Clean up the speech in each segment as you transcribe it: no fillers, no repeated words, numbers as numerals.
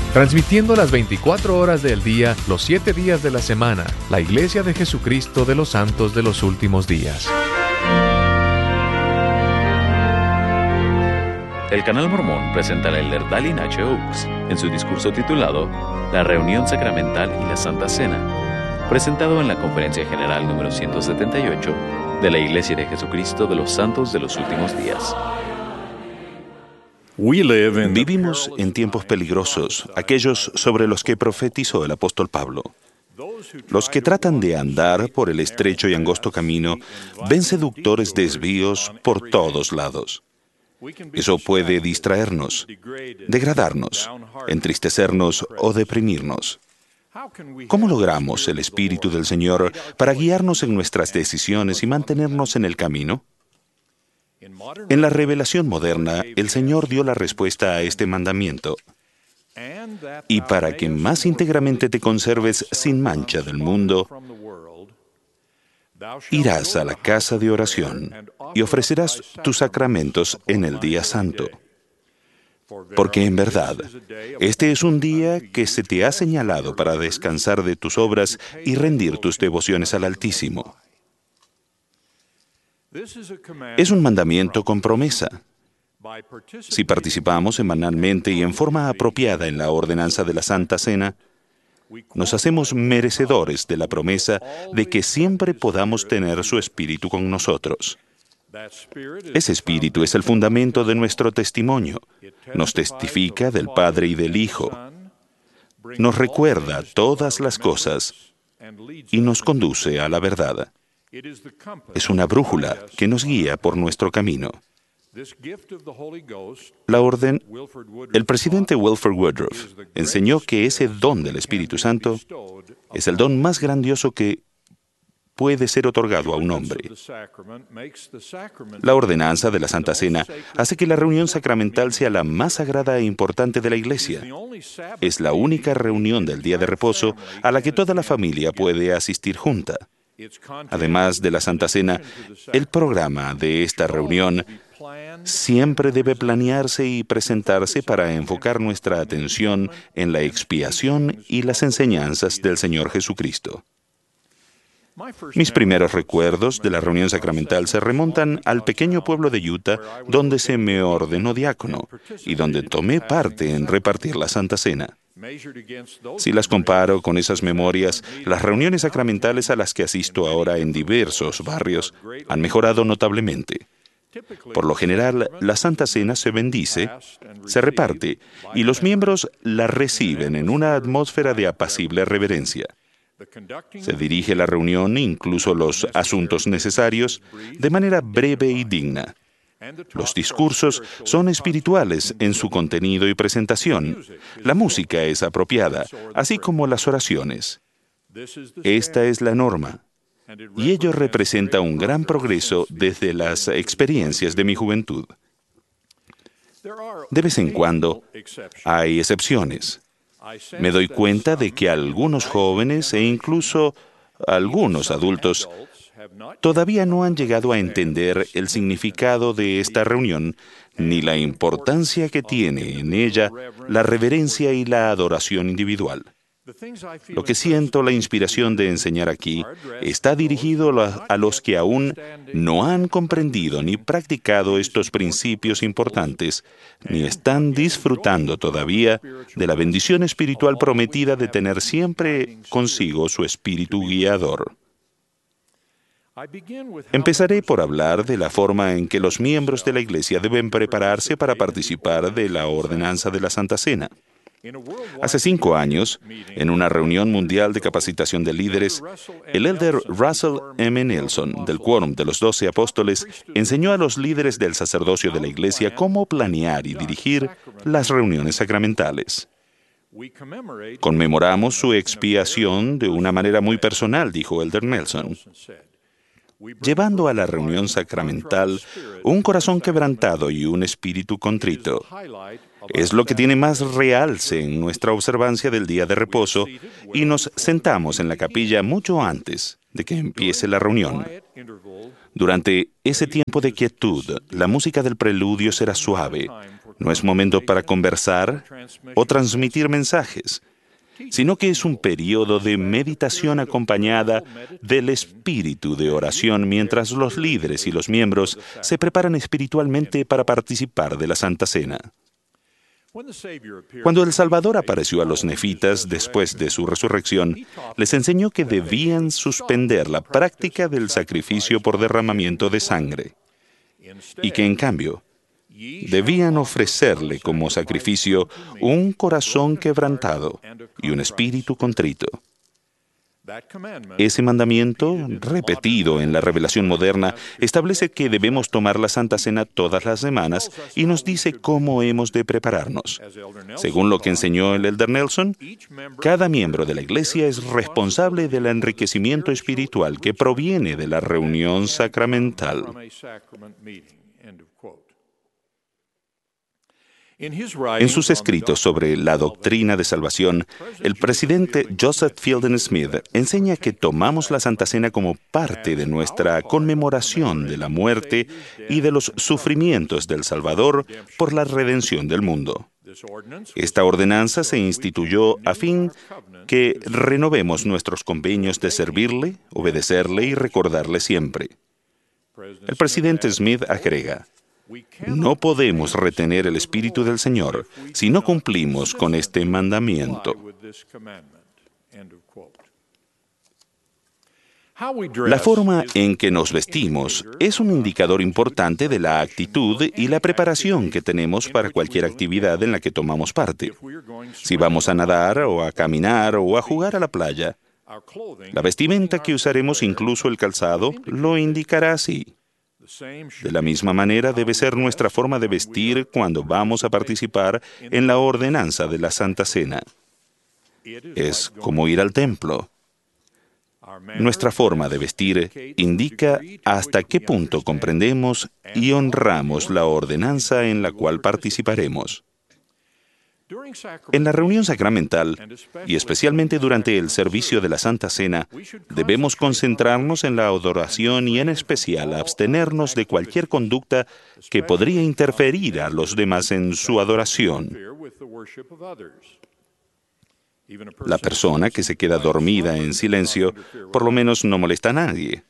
Transmitiendo las 24 horas del día, los 7 días de la semana, la Iglesia de Jesucristo de los Santos de los Últimos Días. El Canal Mormón presenta al elder Dallin H. Oaks en su discurso titulado La Reunión Sacramental y la Santa Cena, presentado en la Conferencia General número 178 de la Iglesia de Jesucristo de los Santos de los Últimos Días. Vivimos en tiempos peligrosos, aquellos sobre los que profetizó el apóstol Pablo. Los que tratan de andar por el estrecho y angosto camino ven seductores desvíos por todos lados. Eso puede distraernos, degradarnos, entristecernos o deprimirnos. ¿Cómo logramos el Espíritu del Señor para guiarnos en nuestras decisiones y mantenernos en el camino? En la revelación moderna, el Señor dio la respuesta a este mandamiento. Y para que más íntegramente te conserves sin mancha del mundo, irás a la casa de oración y ofrecerás tus sacramentos en el día santo. Porque en verdad, este es un día que se te ha señalado para descansar de tus obras y rendir tus devociones al Altísimo. Es un mandamiento con promesa. Si participamos semanalmente y en forma apropiada en la ordenanza de la Santa Cena, nos hacemos merecedores de la promesa de que siempre podamos tener su Espíritu con nosotros. Ese Espíritu es el fundamento de nuestro testimonio. Nos testifica del Padre y del Hijo. Nos recuerda todas las cosas y nos conduce a la verdad. Es una brújula que nos guía por nuestro camino. El presidente Wilford Woodruff enseñó que ese don del Espíritu Santo es el don más grandioso que puede ser otorgado a un hombre. La ordenanza de la Santa Cena hace que la reunión sacramental sea la más sagrada e importante de la Iglesia. Es la única reunión del día de reposo a la que toda la familia puede asistir junta. Además de la Santa Cena, el programa de esta reunión siempre debe planearse y presentarse para enfocar nuestra atención en la expiación y las enseñanzas del Señor Jesucristo. Mis primeros recuerdos de la reunión sacramental se remontan al pequeño pueblo de Utah, donde se me ordenó diácono y donde tomé parte en repartir la Santa Cena. Si las comparo con esas memorias, las reuniones sacramentales a las que asisto ahora en diversos barrios han mejorado notablemente. Por lo general, la Santa Cena se bendice, se reparte, y los miembros la reciben en una atmósfera de apacible reverencia. Se dirige la reunión, incluso los asuntos necesarios, de manera breve y digna. Los discursos son espirituales en su contenido y presentación. La música es apropiada, así como las oraciones. Esta es la norma, y ello representa un gran progreso desde las experiencias de mi juventud. De vez en cuando hay excepciones. Me doy cuenta de que algunos jóvenes e incluso algunos adultos todavía no han llegado a entender el significado de esta reunión ni la importancia que tiene en ella la reverencia y la adoración individual. Lo que siento la inspiración de enseñar aquí está dirigido a los que aún no han comprendido ni practicado estos principios importantes, ni están disfrutando todavía de la bendición espiritual prometida de tener siempre consigo su espíritu guiador. Empezaré por hablar de la forma en que los miembros de la Iglesia deben prepararse para participar de la ordenanza de la Santa Cena. Hace 5 años, en una reunión mundial de capacitación de líderes, el elder Russell M. Nelson, del Quórum de los 12 Apóstoles, enseñó a los líderes del sacerdocio de la Iglesia cómo planear y dirigir las reuniones sacramentales. Conmemoramos su expiación de una manera muy personal, dijo elder Nelson, llevando a la reunión sacramental un corazón quebrantado y un espíritu contrito. Es lo que tiene más realce en nuestra observancia del día de reposo, y nos sentamos en la capilla mucho antes de que empiece la reunión. Durante ese tiempo de quietud, la música del preludio será suave, No es momento para conversar o transmitir mensajes, sino que es un periodo de meditación acompañada del espíritu de oración mientras los líderes y los miembros se preparan espiritualmente para participar de la Santa Cena. Cuando el Salvador apareció a los nefitas después de su resurrección, les enseñó que debían suspender la práctica del sacrificio por derramamiento de sangre y que, en cambio, debían ofrecerle como sacrificio un corazón quebrantado y un espíritu contrito. Ese mandamiento, repetido en la revelación moderna, establece que debemos tomar la Santa Cena todas las semanas y nos dice cómo hemos de prepararnos. Según lo que enseñó el Elder Nelson, cada miembro de la Iglesia es responsable del enriquecimiento espiritual que proviene de la reunión sacramental. En sus escritos sobre la doctrina de salvación, el presidente Joseph Fielding Smith enseña que tomamos la Santa Cena como parte de nuestra conmemoración de la muerte y de los sufrimientos del Salvador por la redención del mundo. Esta ordenanza se instituyó a fin que renovemos nuestros convenios de servirle, obedecerle y recordarle siempre. El presidente Smith agrega: no podemos retener el Espíritu del Señor si no cumplimos con este mandamiento. La forma en que nos vestimos es un indicador importante de la actitud y la preparación que tenemos para cualquier actividad en la que tomamos parte. Si vamos a nadar o a caminar o a jugar a la playa, la vestimenta que usaremos, incluso el calzado, lo indicará así. De la misma manera debe ser nuestra forma de vestir cuando vamos a participar en la ordenanza de la Santa Cena. Es como ir al templo. Nuestra forma de vestir indica hasta qué punto comprendemos y honramos la ordenanza en la cual participaremos. En la reunión sacramental, y especialmente durante el servicio de la Santa Cena, debemos concentrarnos en la adoración y en especial abstenernos de cualquier conducta que podría interferir a los demás en su adoración. La persona que se queda dormida en silencio, por lo menos no molesta a nadie.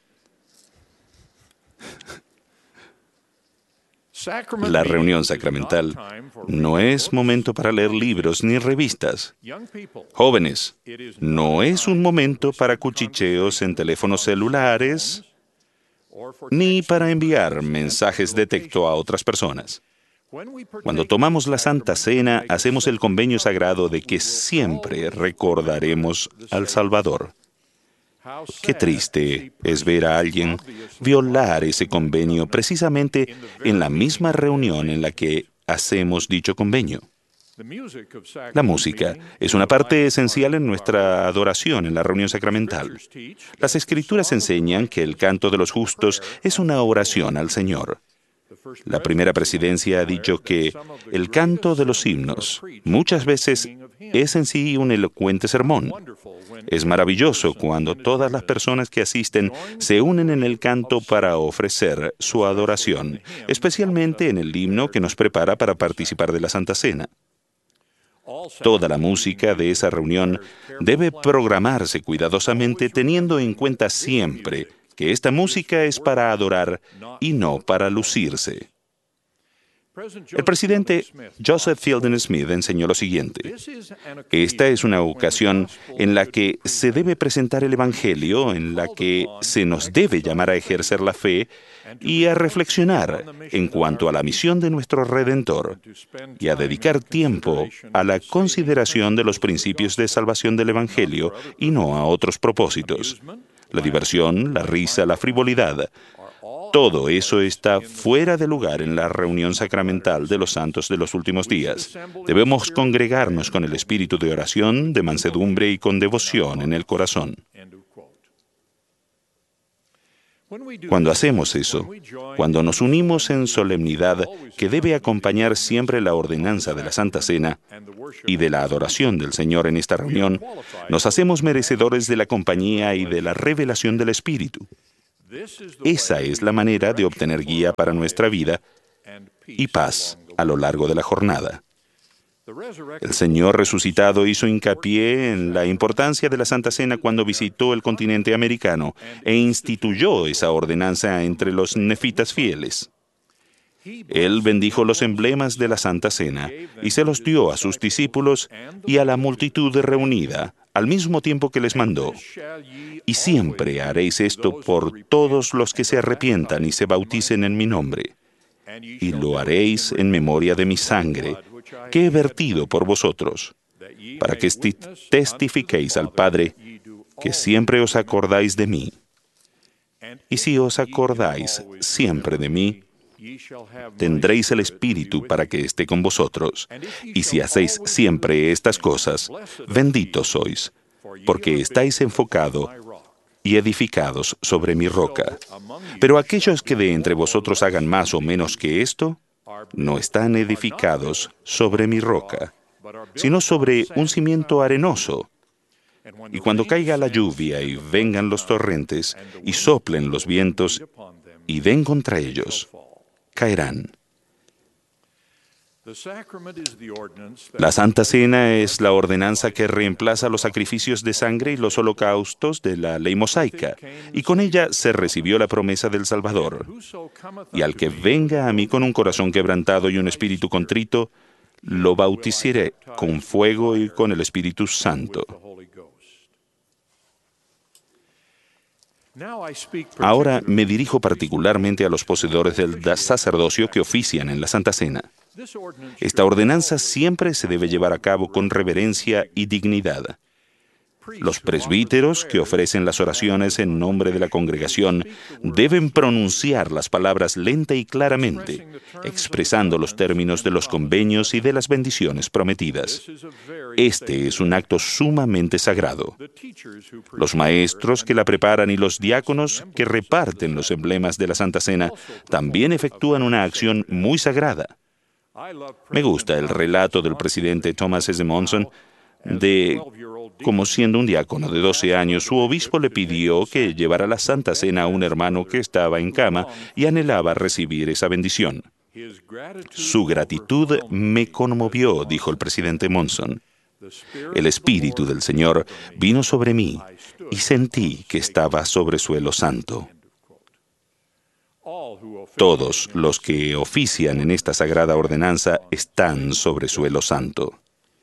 La reunión sacramental no es momento para leer libros ni revistas. Jóvenes, no es un momento para cuchicheos en teléfonos celulares ni para enviar mensajes de texto a otras personas. Cuando tomamos la Santa Cena, hacemos el convenio sagrado de que siempre recordaremos al Salvador. Qué triste es ver a alguien violar ese convenio precisamente en la misma reunión en la que hacemos dicho convenio. La música es una parte esencial en nuestra adoración en la reunión sacramental. Las Escrituras enseñan que el canto de los justos es una oración al Señor. La primera presidencia ha dicho que el canto de los himnos muchas veces es en sí un elocuente sermón. Es maravilloso cuando todas las personas que asisten se unen en el canto para ofrecer su adoración, especialmente en el himno que nos prepara para participar de la Santa Cena. Toda la música de esa reunión debe programarse cuidadosamente teniendo en cuenta siempre que esta música es para adorar y no para lucirse. El presidente Joseph Fielding Smith enseñó lo siguiente: esta es una ocasión en la que se debe presentar el Evangelio, en la que se nos debe llamar a ejercer la fe y a reflexionar en cuanto a la misión de nuestro Redentor y a dedicar tiempo a la consideración de los principios de salvación del Evangelio y no a otros propósitos. La diversión, la risa, la frivolidad, todo eso está fuera de lugar en la reunión sacramental de los santos de los últimos días. Debemos congregarnos con el espíritu de oración, de mansedumbre y con devoción en el corazón. Cuando hacemos eso, cuando nos unimos en solemnidad que debe acompañar siempre la ordenanza de la Santa Cena y de la adoración del Señor en esta reunión, nos hacemos merecedores de la compañía y de la revelación del Espíritu. Esa es la manera de obtener guía para nuestra vida y paz a lo largo de la jornada. El Señor resucitado hizo hincapié en la importancia de la Santa Cena cuando visitó el continente americano e instituyó esa ordenanza entre los nefitas fieles. Él bendijo los emblemas de la Santa Cena y se los dio a sus discípulos y a la multitud reunida, al mismo tiempo que les mandó: y siempre haréis esto por todos los que se arrepientan y se bauticen en mi nombre, y lo haréis en memoria de mi sangre, que he vertido por vosotros, para que testifiquéis al Padre que siempre os acordáis de mí. Y si os acordáis siempre de mí, tendréis el Espíritu para que esté con vosotros. Y si hacéis siempre estas cosas, benditos sois, porque estáis enfocados y edificados sobre mi roca. Pero aquellos que de entre vosotros hagan más o menos que esto, no están edificados sobre mi roca, sino sobre un cimiento arenoso. Y cuando caiga la lluvia y vengan los torrentes y soplen los vientos y den contra ellos, caerán. La Santa Cena es la ordenanza que reemplaza los sacrificios de sangre y los holocaustos de la ley mosaica, y con ella se recibió la promesa del Salvador. Y al que venga a mí con un corazón quebrantado y un espíritu contrito, lo bautizaré con fuego y con el Espíritu Santo. Ahora me dirijo particularmente a los poseedores del sacerdocio que ofician en la Santa Cena. Esta ordenanza siempre se debe llevar a cabo con reverencia y dignidad. Los presbíteros que ofrecen las oraciones en nombre de la congregación deben pronunciar las palabras lenta y claramente, expresando los términos de los convenios y de las bendiciones prometidas. Este es un acto sumamente sagrado. Los maestros que la preparan y los diáconos que reparten los emblemas de la Santa Cena también efectúan una acción muy sagrada. Me gusta el relato del presidente Thomas S. Monson de cómo, siendo un diácono de 12 años, su obispo le pidió que llevara la Santa Cena a un hermano que estaba en cama y anhelaba recibir esa bendición. Su gratitud me conmovió, dijo el presidente Monson. El Espíritu del Señor vino sobre mí y sentí que estaba sobre suelo santo. Todos los que ofician en esta sagrada ordenanza están sobre suelo santo.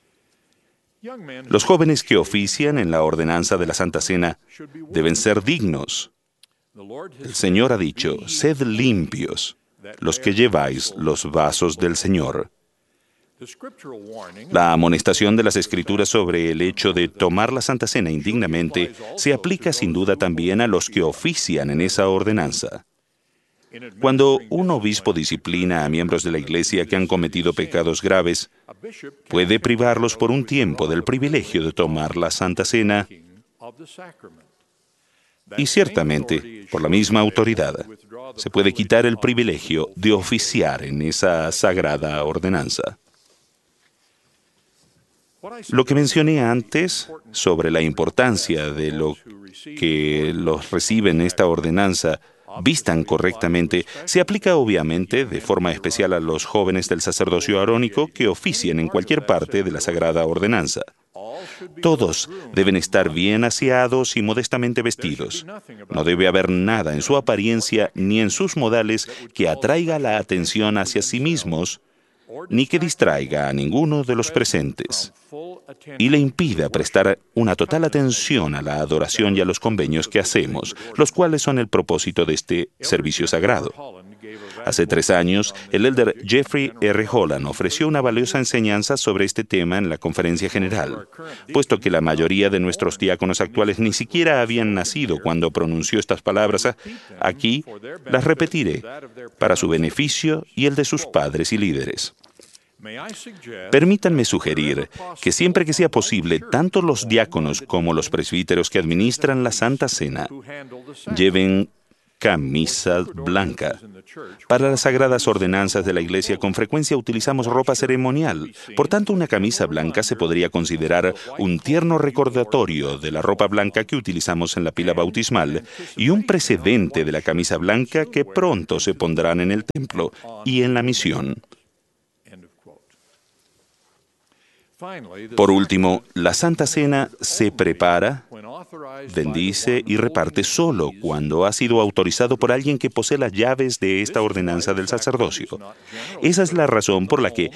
Los jóvenes que ofician en la ordenanza de la Santa Cena deben ser dignos. El Señor ha dicho: sed limpios, los que lleváis los vasos del Señor. La amonestación de las Escrituras sobre el hecho de tomar la Santa Cena indignamente se aplica sin duda también a los que ofician en esa ordenanza. Cuando un obispo disciplina a miembros de la Iglesia que han cometido pecados graves, puede privarlos por un tiempo del privilegio de tomar la Santa Cena y ciertamente, por la misma autoridad, se puede quitar el privilegio de oficiar en esa sagrada ordenanza. Lo que mencioné antes sobre la importancia de lo que los reciben esta ordenanza vistan correctamente, se aplica obviamente de forma especial a los jóvenes del sacerdocio arónico que ofician en cualquier parte de la sagrada ordenanza. Todos deben estar bien aseados y modestamente vestidos. No debe haber nada en su apariencia ni en sus modales que atraiga la atención hacia sí mismos, ni que distraiga a ninguno de los presentes, y le impida prestar una total atención a la adoración y a los convenios que hacemos, los cuales son el propósito de este servicio sagrado. Hace 3 años, el elder Jeffrey R. Holland ofreció una valiosa enseñanza sobre este tema en la conferencia general. Puesto que la mayoría de nuestros diáconos actuales ni siquiera habían nacido cuando pronunció estas palabras, aquí las repetiré para su beneficio y el de sus padres y líderes. Permítanme sugerir que siempre que sea posible, tanto los diáconos como los presbíteros que administran la Santa Cena lleven camisa blanca. Para las sagradas ordenanzas de la Iglesia con frecuencia utilizamos ropa ceremonial. Por tanto, una camisa blanca se podría considerar un tierno recordatorio de la ropa blanca que utilizamos en la pila bautismal y un precedente de la camisa blanca que pronto se pondrán en el templo y en la misión. Por último, la Santa Cena se prepara, bendice y reparte solo cuando ha sido autorizado por alguien que posee las llaves de esta ordenanza del sacerdocio. Esa es la razón por la que